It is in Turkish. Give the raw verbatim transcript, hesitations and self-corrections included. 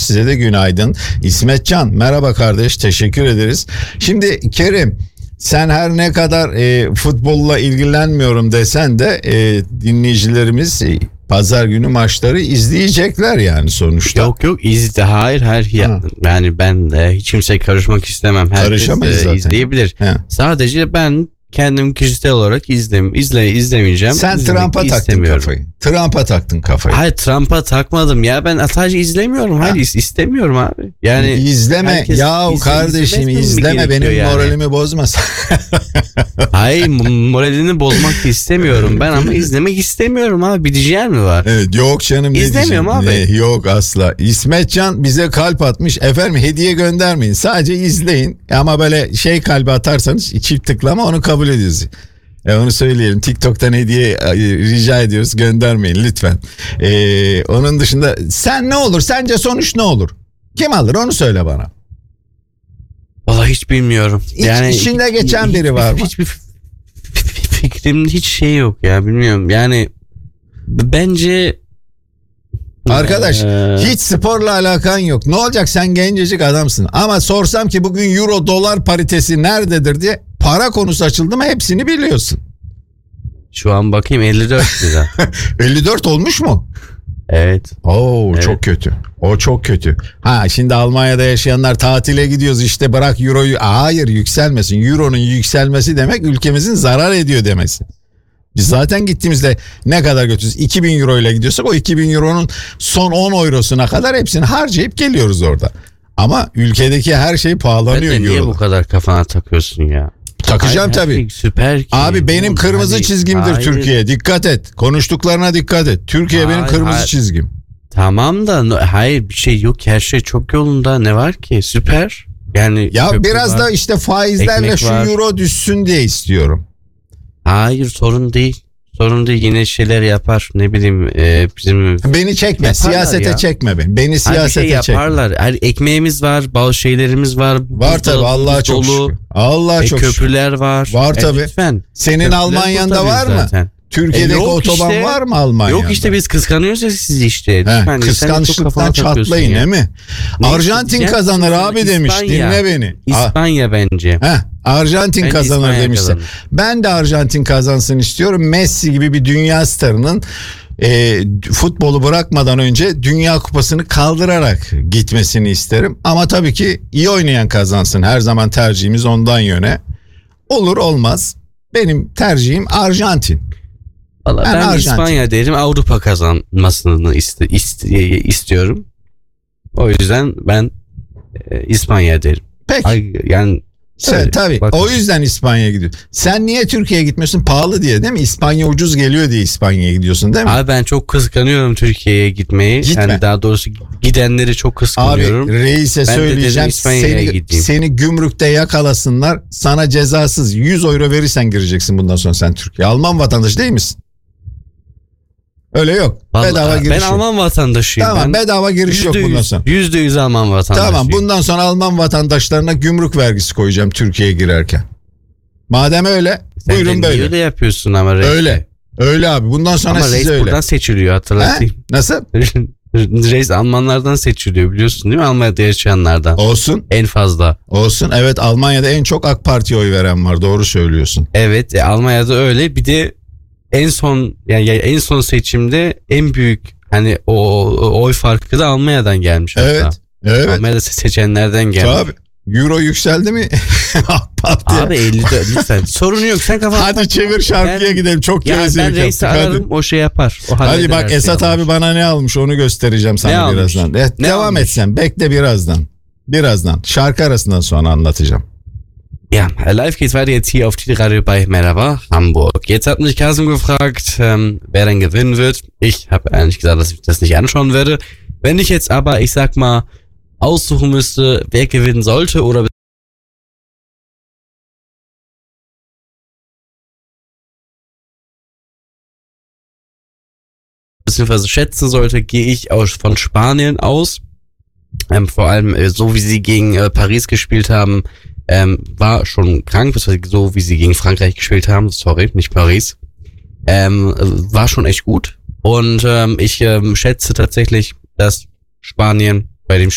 Size de günaydın. İsmetcan merhaba kardeş, teşekkür ederiz. Şimdi Kerim, sen her ne kadar e, futbolla ilgilenmiyorum desen de e, dinleyicilerimiz e, pazar günü maçları izleyecekler yani sonuçta. Yok yok izle hayır hayır ya, yani ben de hiç kimse karışmak istemem. Herkes de izleyebilir. He. Sadece ben kendim kişisel olarak izlem izle izlemeyeceğim. Sen Trump'a taktın kafayı. Trump'a taktın kafayı. Hayır, Trump'a takmadım ya, ben sadece izlemiyorum. Hayır, ha. istemiyorum abi. Yani izleme ya kardeşim, izleme, benim yani moralimi bozmasın. Hayır, moralini bozmak da istemiyorum ben ama izlemek istemiyorum abi. Bir diyeceğin mi var? Evet, yok canım, ne İzlemiyorum abi. Ne, yok asla. İsmetcan bize kalp atmış. Efendim hediye göndermeyin. Sadece izleyin. Ama böyle şey kalbi atarsanız çift tıklama, onu kabul ediyoruz. E onu söyleyelim. TikTok'tan hediye rica ediyoruz. Göndermeyin lütfen. Ee, onun dışında sen ne olur? Sence sonuç ne olur? Kim alır? Onu söyle bana. Vallahi hiç bilmiyorum. İç, yani içinde geçen biri var mı? Hiçbir fikrim, hiç şey yok ya, bilmiyorum. Yani bence arkadaş ee... hiç sporla alakan yok. Ne olacak, sen gencecik adamsın. Ama sorsam ki bugün euro dolar paritesi nerededir diye, para konusu açıldı mı hepsini biliyorsun. Şu an bakayım elli dört lira. elli dört olmuş mu? Evet. Oo evet. Çok kötü. O çok kötü. Ha şimdi Almanya'da yaşayanlar tatile gidiyoruz işte, bırak euroyu. Hayır, yükselmesin. Euronun yükselmesi demek ülkemizin zarar ediyor demesi. Biz zaten gittiğimizde ne kadar götürüyoruz? iki bin euro ile gidiyorsak o iki bin euronun son on eurosuna kadar hepsini harcayıp geliyoruz orada. Ama ülkedeki her şey pahalanıyor. Ben de niye bu kadar kafana takıyorsun ya? Takacağım tabii. Süper ki. Abi benim kırmızı hani, çizgimdir hayır. Türkiye. Dikkat et. Konuştuklarına dikkat et. Türkiye hayır, benim kırmızı hayır. çizgim. Tamam da no, hayır bir şey yok. Her şey çok yolunda. Ne var ki? Süper. Yani ya biraz var. Da işte faizlerle ekmek şu var. Euro düşsün diye istiyorum. Hayır, sorun değil. Sorun değil, yine şeyler yapar, ne bileyim e, bizim beni çekme, siyasete ya. Çekme beni. Beni siyasete şey yaparlar. çekme. Hani ekmeğimiz var, bazı şeylerimiz var. Var tabii, Allah'a çok şükür. Allah'a e, çok şükür. Köprüler var. Var e, tabii. Lütfen. Senin köprüler Almanya'da var mı? Zaten. Türkiye'deki e, otoban işte, var mı Almanya'da? Yok işte, biz kıskanıyoruz ya sizi işte. He, kıskançlıktan çatlayın değil mi? Ne Arjantin kazanır abi İspanya, demiş. Dinle beni. İspanya bence. Heh, Arjantin bence kazanır demişse. Ben de Arjantin kazansın istiyorum. Messi gibi bir dünya starının e, futbolu bırakmadan önce Dünya Kupası'nı kaldırarak gitmesini isterim. Ama tabii ki iyi oynayan kazansın. Her zaman tercihimiz ondan yöne. Olur olmaz. Benim tercihim Arjantin. Vallahi ben, ben İspanya derim, Avrupa kazanmasını iste, iste, istiyorum. O yüzden ben e, İspanya derim. Peki. Ay, yani evet, tabii. Bakalım. O yüzden İspanya'ya gidiyor. Sen niye Türkiye'ye gitmiyorsun? Pahalı diye değil mi? İspanya ucuz geliyor diye İspanya'ya gidiyorsun değil mi? Abi ben çok kıskanıyorum Türkiye'ye gitmeyi. Gitme. Yani daha doğrusu gidenleri çok kıskanıyorum. Abi reise ben söyleyeceğim, seni, seni gümrükte yakalasınlar. Sana cezasız yüz euro verirsen gireceksin bundan sonra sen Türkiye'ye. Alman vatandaşı değil misin? Öyle yok. Vallahi bedava giriş ben yok. Ben Alman vatandaşıyım. Tamam, ben bedava giriş yok bundan sonra. Yüzde yüz Alman vatandaşıyım. Tamam, bundan sonra Alman vatandaşlarına gümrük vergisi koyacağım Türkiye'ye girerken. Madem öyle, sen buyurun böyle. Sen öyle yapıyorsun ama reis. Öyle. Öyle abi, bundan sonra ama size öyle. Ama reis buradan seçiliyor, hatırlatayım. He? Nasıl? Reis Almanlardan seçiliyor, biliyorsun değil mi? Almanya'da yaşayanlardan. Olsun. En fazla. Olsun. Evet, Almanya'da en çok AK Parti'ye oy veren var. Doğru söylüyorsun. Evet, e, Almanya'da öyle. Bir de en son yani en son seçimde en büyük hani o, o oy farkı da Almanya'dan gelmiş. Evet. Hatta. Evet. Almanya'da seçenlerden gelmiş. Tabii. Euro yükseldi mi? Abi elli dört lütfen. Sorun yok, sen kafanı. Hadi çevir şarkıya ben, gidelim. Çok gevezelik yaptık. Ben reisi ararım, hadi. O şey yapar. O hadi bak Esat abi almış. Bana ne almış onu göstereceğim sana ne birazdan. Evet, devam almış? Etsen bekle birazdan. Birazdan şarkı arasından sonra anlatacağım. Ja, live geht's weiter jetzt hier auf die Radio bei Merhaba Hamburg. Jetzt hat mich Kasim gefragt, ähm, wer denn gewinnen wird. Ich habe eigentlich gesagt, dass ich das nicht anschauen werde. Wenn ich jetzt aber, ich sag mal, aussuchen müsste, wer gewinnen sollte oder beziehungsweise schätzen sollte, gehe ich aus, von Spanien aus. Ähm, vor allem äh, so wie sie gegen äh, Paris gespielt haben, ähm, war schon krank, so wie sie gegen Frankreich gespielt haben, sorry, nicht Paris, ähm, war schon echt gut. Und ähm, ich ähm, schätze tatsächlich, dass Spanien bei dem